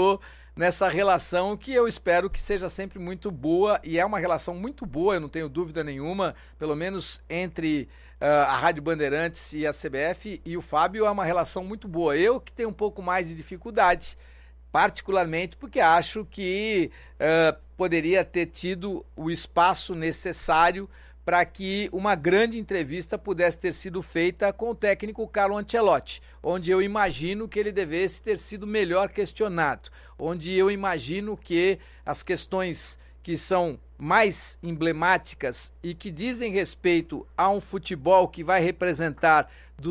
estou nessa relação que eu espero que seja sempre muito boa, e é uma relação muito boa, eu não tenho dúvida nenhuma, pelo menos entre a Rádio Bandeirantes e a CBF, e o Fábio é uma relação muito boa. Eu que tenho um pouco mais de dificuldade, particularmente porque acho que poderia ter tido o espaço necessário para que uma grande entrevista pudesse ter sido feita com o técnico Carlo Ancelotti, onde eu imagino que ele devesse ter sido melhor questionado, onde eu imagino que as questões que são mais emblemáticas e que dizem respeito a um futebol que vai representar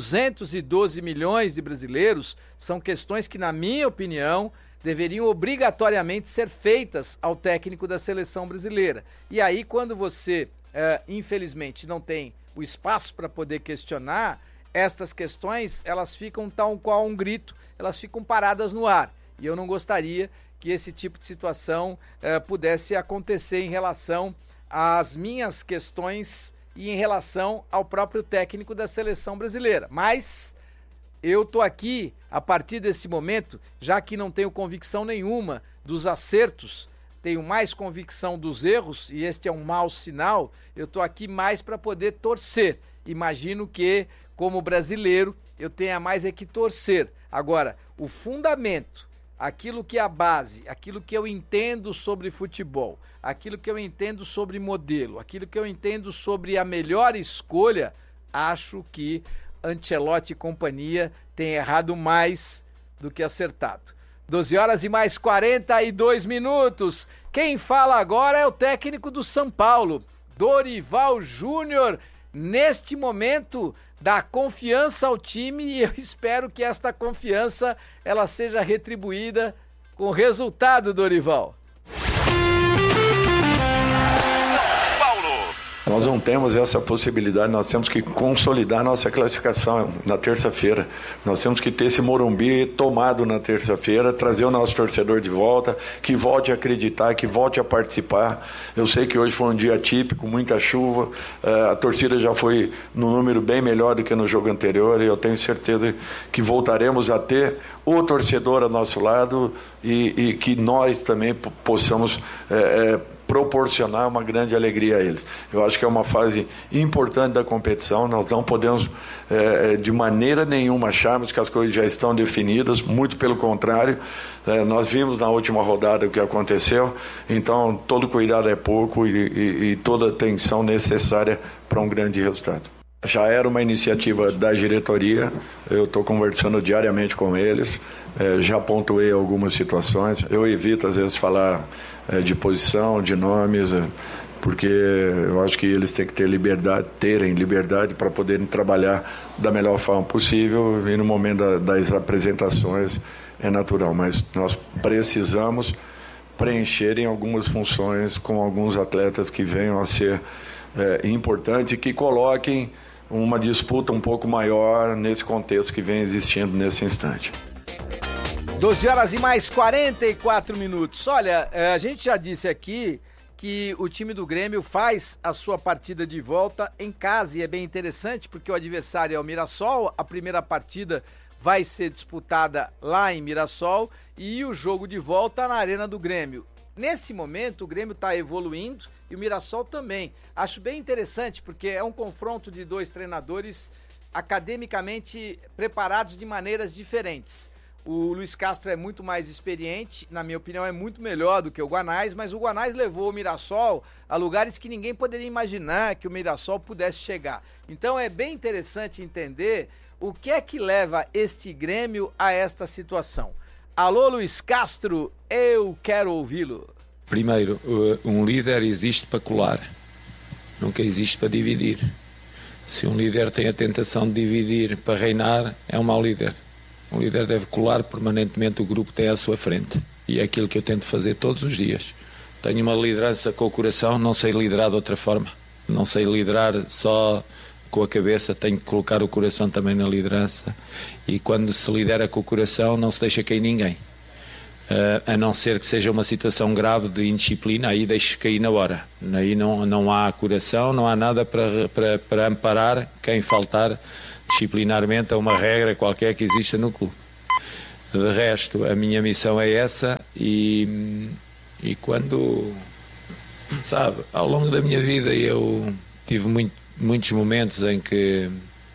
212 milhões de brasileiros, são questões que, na minha opinião, deveriam obrigatoriamente ser feitas ao técnico da seleção brasileira. E aí, quando você infelizmente não tem o espaço para poder questionar, estas questões elas ficam tal qual um grito, elas ficam paradas no ar, e eu não gostaria que esse tipo de situação pudesse acontecer em relação às minhas questões e em relação ao próprio técnico da seleção brasileira. Mas eu estou aqui, a partir desse momento, já que não tenho convicção nenhuma dos acertos, tenho mais convicção dos erros, e este é um mau sinal, eu estou aqui mais para poder torcer. Imagino que, como brasileiro, eu tenha mais é que torcer. Agora, o fundamento, aquilo que é a base, aquilo que eu entendo sobre futebol, aquilo que eu entendo sobre modelo, aquilo que eu entendo sobre a melhor escolha, acho que Ancelotti e companhia têm errado mais do que acertado. 12 horas e mais 42 minutos. Quem fala agora é o técnico do São Paulo, Dorival Júnior. Neste momento, dá confiança ao time, e eu espero que esta confiança ela seja retribuída com resultado, Dorival. Nós não temos essa possibilidade, nós temos que consolidar nossa classificação na terça-feira. Nós temos que ter esse Morumbi tomado na terça-feira, trazer o nosso torcedor de volta, que volte a acreditar, que volte a participar. Eu sei que hoje foi um dia típico, muita chuva, a torcida já foi num número bem melhor do que no jogo anterior, e eu tenho certeza que voltaremos a ter o torcedor ao nosso lado, e que nós também possamos proporcionar uma grande alegria a eles. Eu acho que é uma fase importante da competição, nós não podemos de maneira nenhuma acharmos que as coisas já estão definidas, muito pelo contrário, nós vimos na última rodada o que aconteceu, então todo cuidado é pouco, e toda atenção necessária para um grande resultado. Já era uma iniciativa da diretoria, eu estou conversando diariamente com eles, já pontuei algumas situações, eu evito às vezes falar de posição, de nomes, porque eu acho que eles têm que terem liberdade para poderem trabalhar da melhor forma possível, e no momento das apresentações é natural, mas nós precisamos preencherem algumas funções com alguns atletas que venham a ser importantes e que coloquem uma disputa um pouco maior nesse contexto que vem existindo nesse instante. 12 horas e mais 44 minutos. Olha, a gente já disse aqui que o time do Grêmio faz a sua partida de volta em casa, e é bem interessante porque o adversário é o Mirassol, a primeira partida vai ser disputada lá em Mirassol e o jogo de volta na Arena do Grêmio. Nesse momento o Grêmio está evoluindo e o Mirassol também. Acho bem interessante porque é um confronto de dois treinadores academicamente preparados de maneiras diferentes. O Luiz Castro é muito mais experiente, na minha opinião é muito melhor do que o Guanais, mas o Guanais levou o Mirassol a lugares que ninguém poderia imaginar que o Mirassol pudesse chegar. Então é bem interessante entender o que é que leva este Grêmio a esta situação. Alô, Luiz Castro, eu quero ouvi-lo. Primeiro, um líder existe para colar, nunca existe para dividir. Se um líder tem a tentação de dividir para reinar, é um mau líder. Um líder deve colar permanentemente o grupo que tem à sua frente. E é aquilo que eu tento fazer todos os dias. Tenho uma liderança com o coração, não sei liderar de outra forma. Não sei liderar só com a cabeça, tenho que colocar o coração também na liderança. E quando se lidera com o coração, não se deixa cair ninguém. A não ser que seja uma situação grave de indisciplina, aí deixo cair na hora. Aí não há coração, não há nada para amparar quem faltar disciplinarmente a uma regra qualquer que exista no clube. De resto, a minha missão é essa e quando, sabe, ao longo da minha vida eu tive muitos momentos em que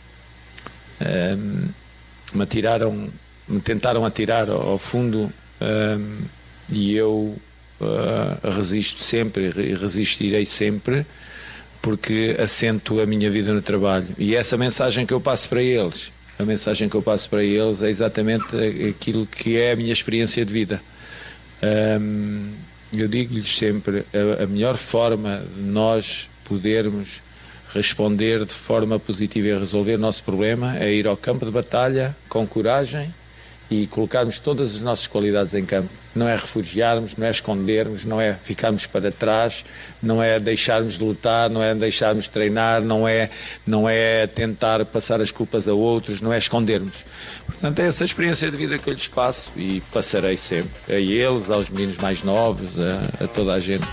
me tentaram atirar ao fundo, e eu resisto sempre e resistirei sempre, porque assento a minha vida no trabalho. E essa mensagem que eu passo para eles, é exatamente aquilo que é a minha experiência de vida. Eu digo-lhes sempre, a melhor forma de nós podermos responder de forma positiva e resolver o nosso problema é ir ao campo de batalha com coragem e colocarmos todas as nossas qualidades em campo. Não é refugiarmos, não é escondermos, não é ficarmos para trás, não é deixarmos de lutar, não é deixarmos de treinar, não é tentar passar as culpas a outros, não é escondermos. Portanto, é essa experiência de vida que eu lhes passo e passarei sempre. A eles, aos meninos mais novos, a toda a gente.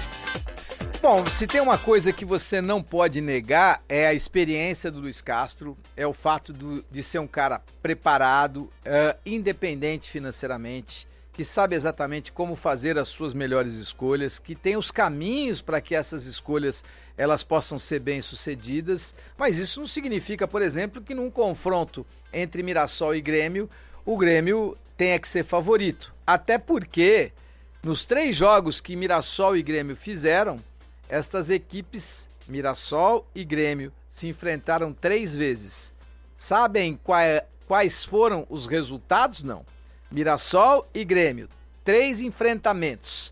Bom, se tem uma coisa que você não pode negar é a experiência do Luiz Castro, é o fato de ser um cara preparado, independente financeiramente, que sabe exatamente como fazer as suas melhores escolhas, que tem os caminhos para que essas escolhas elas possam ser bem-sucedidas, mas isso não significa, por exemplo, que num confronto entre Mirassol e Grêmio, o Grêmio tenha que ser favorito. Até porque, nos 3 jogos que Mirassol e Grêmio fizeram, estas equipes, Mirassol e Grêmio, se enfrentaram 3 vezes. Sabem quais foram os resultados? Não. Mirassol e Grêmio, 3 enfrentamentos,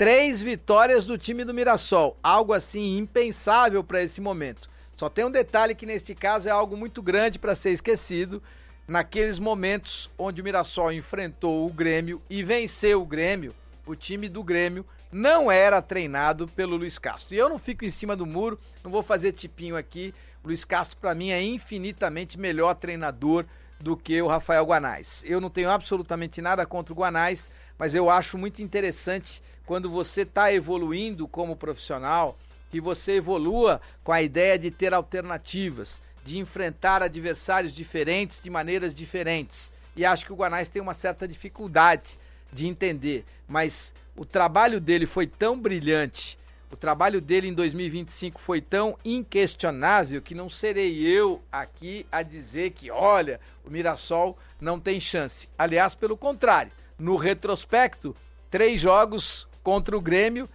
3 vitórias do time do Mirassol, algo assim impensável para esse momento. Só tem um detalhe que neste caso é algo muito grande para ser esquecido, naqueles momentos onde o Mirassol enfrentou o Grêmio e venceu o Grêmio, o time do Grêmio não era treinado pelo Luiz Castro. E eu não fico em cima do muro, não vou fazer tipinho aqui, o Luiz Castro para mim é infinitamente melhor treinador do que o Rafael Guanais. Eu não tenho absolutamente nada contra o Guanais, mas eu acho muito interessante quando você está evoluindo como profissional, que você evolua com a ideia de ter alternativas, de enfrentar adversários diferentes de maneiras diferentes. E acho que o Guanais tem uma certa dificuldade de entender, mas o trabalho dele foi tão brilhante, o trabalho dele em 2025 foi tão inquestionável que não serei eu aqui a dizer que, olha, o Mirassol não tem chance. Aliás, pelo contrário, no retrospecto, 3 jogos contra o Grêmio,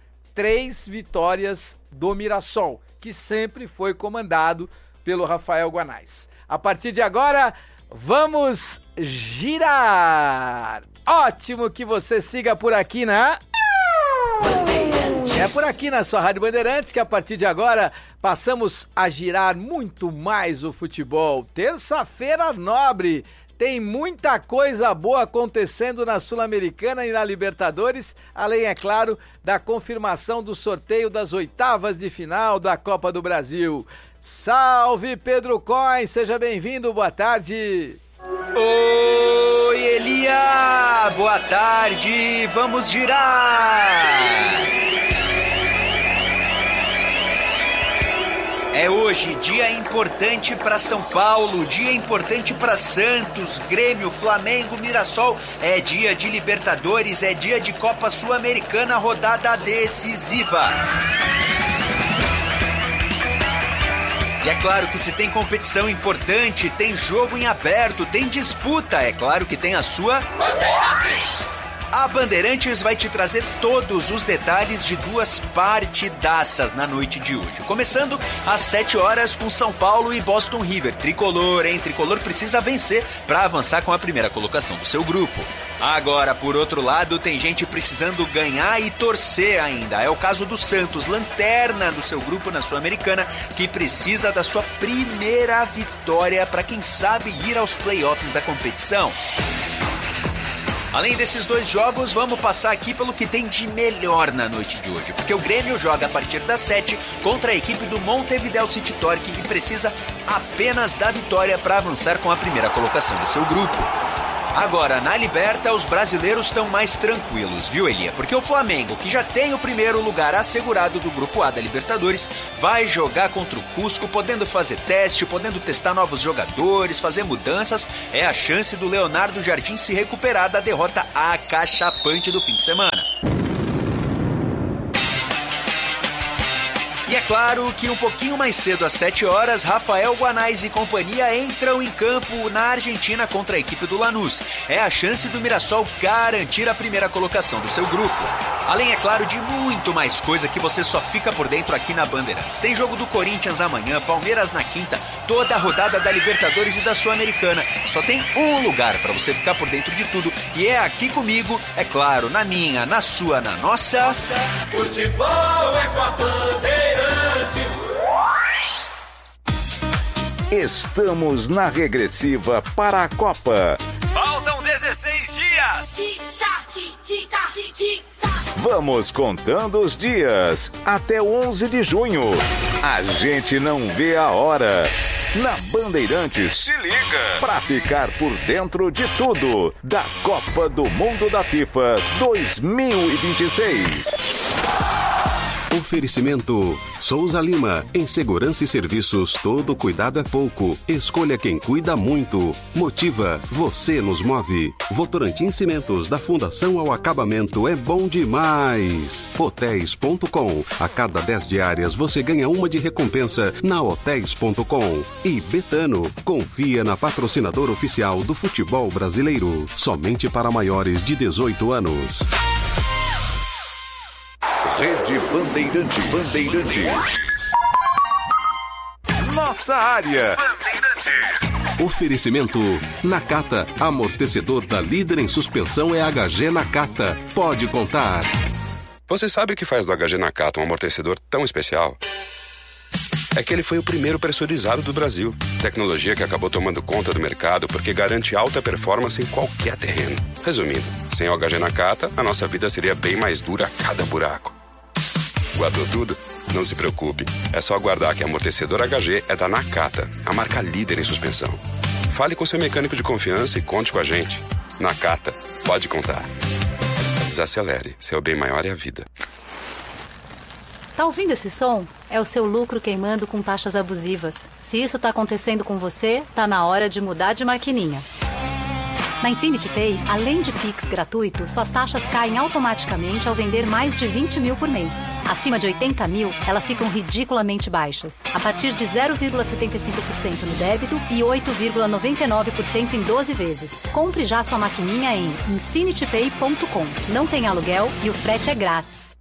3 vitórias do Mirassol, que sempre foi comandado pelo Rafael Guanais. A partir de agora, vamos girar! Ótimo que você siga por aqui na... É por aqui na sua Rádio Bandeirantes que a partir de agora passamos a girar muito mais o futebol. Terça-feira nobre, tem muita coisa boa acontecendo na Sul-Americana e na Libertadores, além, é claro, da confirmação do sorteio das 8avas de final da Copa do Brasil. Salve Pedro Coin, seja bem-vindo, boa tarde. Oi, Elia! Boa tarde! Vamos girar! É hoje dia importante para São Paulo, dia importante para Santos, Grêmio, Flamengo, Mirassol. É dia de Libertadores, é dia de Copa Sul-Americana, rodada decisiva. E é claro que se tem competição importante, tem jogo em aberto, tem disputa, é claro que tem a sua... A Bandeirantes vai te trazer todos os detalhes de 2 partidaças na noite de hoje. Começando às 7 horas com São Paulo e Boston River. Tricolor, hein? Tricolor precisa vencer para avançar com a primeira colocação do seu grupo. Agora, por outro lado, tem gente precisando ganhar e torcer ainda. É o caso do Santos, lanterna do seu grupo na Sul-Americana, que precisa da sua primeira vitória para, quem sabe, ir aos playoffs da competição. Além desses 2 jogos, vamos passar aqui pelo que tem de melhor na noite de hoje, porque o Grêmio joga a partir das 7 contra a equipe do Montevideo City Torque e precisa apenas da vitória para avançar com a primeira colocação do seu grupo. Agora, na Liberta, os brasileiros estão mais tranquilos, viu, Elia? Porque o Flamengo, que já tem o primeiro lugar assegurado do Grupo A da Libertadores, vai jogar contra o Cusco, podendo fazer teste, podendo testar novos jogadores, fazer mudanças. É a chance do Leonardo Jardim se recuperar da derrota acachapante do fim de semana. E é claro que um pouquinho mais cedo, às 7 horas, Rafael Guanais e companhia entram em campo na Argentina contra a equipe do Lanús. É a chance do Mirassol garantir a primeira colocação do seu grupo. Além, é claro, de muito mais coisa que você só fica por dentro aqui na Bandeirantes. Tem jogo do Corinthians amanhã, Palmeiras na quinta, toda a rodada da Libertadores e da Sul-Americana. Só tem um lugar para você ficar por dentro de tudo e é aqui comigo, é claro, na minha, na sua, na nossa... Futebol é com a Bandeirantes. Estamos na regressiva para a Copa. Faltam 16 dias. Vamos contando os dias até 11 de junho. A gente não vê a hora. Na Bandeirantes, se liga para ficar por dentro de tudo da Copa do Mundo da FIFA 2026. Oferecimento Souza Lima. Em segurança e serviços, todo cuidado é pouco. Escolha quem cuida muito. Motiva, você nos move. Votorantim Cimentos, da fundação ao acabamento, é bom demais. Hotéis.com. A cada 10 diárias você ganha uma de recompensa na Hotéis.com. E Betano. Confia na patrocinadora oficial do futebol brasileiro. Somente para maiores de 18 anos. Rede Bandeirantes. Nossa área. Oferecimento Nakata. Amortecedor da líder em suspensão é HG Nakata. Pode contar. Você sabe o que faz do HG Nakata um amortecedor tão especial? É que ele foi o primeiro pressurizado do Brasil. Tecnologia que acabou tomando conta do mercado porque garante alta performance em qualquer terreno. Resumindo, sem o HG Nakata, a nossa vida seria bem mais dura a cada buraco. Guardou tudo? Não se preocupe. É só aguardar que amortecedor HG é da Nakata, a marca líder em suspensão. Fale com seu mecânico de confiança e conte com a gente. Nakata, pode contar. Desacelere. Seu bem maior é a vida. Tá ouvindo esse som? É o seu lucro queimando com taxas abusivas. Se isso tá acontecendo com você, tá na hora de mudar de maquininha. Na Infinity Pay, além de Pix gratuito, suas taxas caem automaticamente ao vender mais de 20 mil por mês. Acima de 80 mil, elas ficam ridiculamente baixas, a partir de 0,75% no débito e 8,99% em 12 vezes. Compre já sua maquininha em infinitypay.com. Não tem aluguel e o frete é grátis.